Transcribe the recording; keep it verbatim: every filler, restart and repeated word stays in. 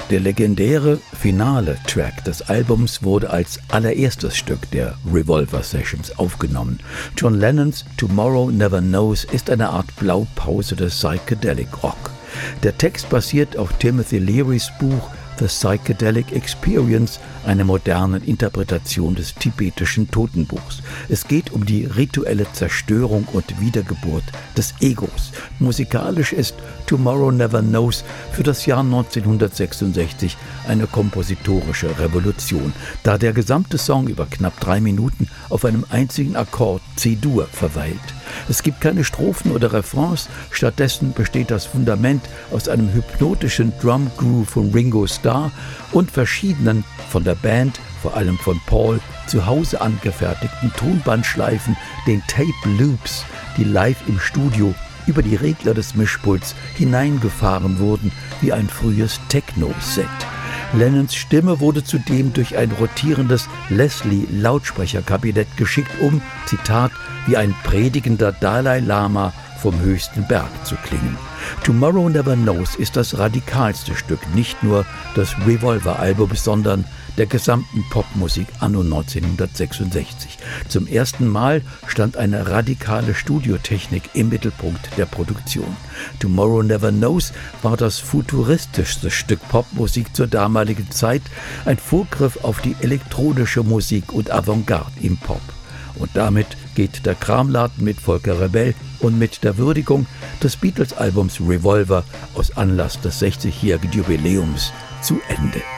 Der legendäre Finale-Track des Albums wurde als allererstes Stück der Revolver Sessions aufgenommen. John Lennons Tomorrow Never Knows ist eine Art Blaupause des Psychedelic Rock. Der Text basiert auf Timothy Learys Buch The Psychedelic Experience, eine moderne Interpretation des tibetischen Totenbuchs. Es geht um die rituelle Zerstörung und Wiedergeburt des Egos. Musikalisch ist Tomorrow Never Knows für das Jahr neunzehnhundertsechsundsechzig eine kompositorische Revolution, da der gesamte Song über knapp drei Minuten auf einem einzigen Akkord C-Dur verweilt. Es gibt keine Strophen oder Refrains, stattdessen besteht das Fundament aus einem hypnotischen Drum Groove von Ringo Starr und verschiedenen von der Band, vor allem von Paul, zu Hause angefertigten Tonbandschleifen, den Tape Loops, die live im Studio über die Regler des Mischpults hineingefahren wurden wie ein frühes Techno-Set. Lennons Stimme wurde zudem durch ein rotierendes Leslie-Lautsprecherkabinett geschickt, um, Zitat, wie ein predigender Dalai Lama vom höchsten Berg zu klingen. Tomorrow Never Knows ist das radikalste Stück nicht nur des Revolver-Albums, sondern der gesamten Popmusik anno neunzehnhundertsechsundsechzig. Zum ersten Mal stand eine radikale Studiotechnik im Mittelpunkt der Produktion. Tomorrow Never Knows war das futuristischste Stück Popmusik zur damaligen Zeit, ein Vorgriff auf die elektronische Musik und Avantgarde im Pop. Und damit geht der Kramladen mit Volker Rebell und mit der Würdigung des Beatles-Albums Revolver aus Anlass des sechzigjährigen Jubiläums zu Ende.